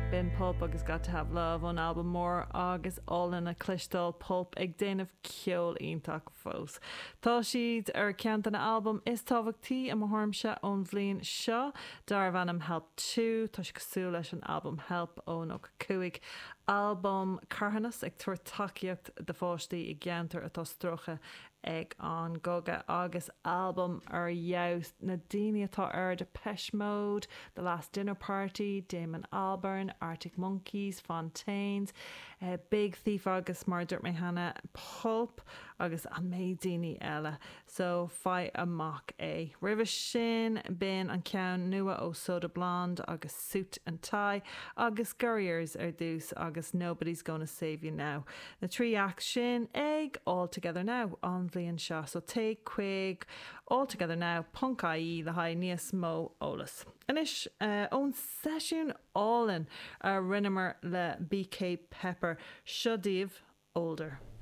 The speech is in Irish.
Bin Pulp agus Got to Have Love on album mór agus all in a clistal pulp ag déanamh ceol ionach fós. Tá siad ar ceant an album is tábhachtaí am tharmse ón bhliain seo dar bhanam Help 2 tá si cosú leis an album Help ón ó cuaig album carhannas ag tuair takeíocht de fáistí I gceantar atá strucha ag an goga agus album ar jaust na daoine atá ar Depeche Mode, The Last Dinner Party, Damon Albarn, Arctic Monkeys, Fontaines, Big Thief agus mar dúirt mé hana Pulp agus an méid daoine eile. So fai amach é. Ribh sin bin an ceann nua ó Soda Blonde agus Suit and Tie agus Gurriers ar dús agus Nobody's Gonna Save You Now. Na trí act sin ag All Together Now an bhliain seo. So take quick All Together Now Punk.ie le haid níos mó ólas. Anis ón sesiún all-in a rinnemer le BK Pepper Shudív Older.